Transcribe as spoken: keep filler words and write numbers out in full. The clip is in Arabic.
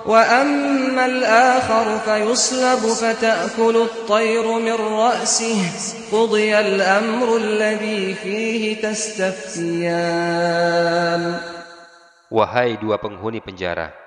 وأما الآخر فيصلب فتأكل الطير من رأسه قضي الأمر الذي فيه تستفتيان. Wahai dua penghuni penjara,